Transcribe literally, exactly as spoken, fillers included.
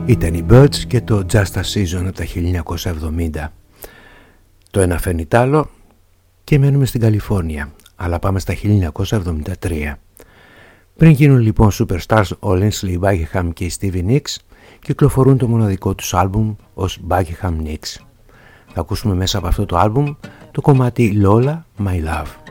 Ήταν οι Birds και το Just a Season από τα χίλια εννιακόσια εβδομήντα. Το ένα φέρνει τ' άλλο και μένουμε στην Καλιφόρνια, αλλά πάμε στα χίλια εννιακόσια εβδομήντα τρία. Πριν γίνουν λοιπόν superstars ο Lindsey Buckingham και η Stevie Nicks, κυκλοφορούν το μοναδικό τους άλμπουμ ως Buckingham Nicks. Θα ακούσουμε μέσα από αυτό το άλμπουμ το κομμάτι Lola My Love.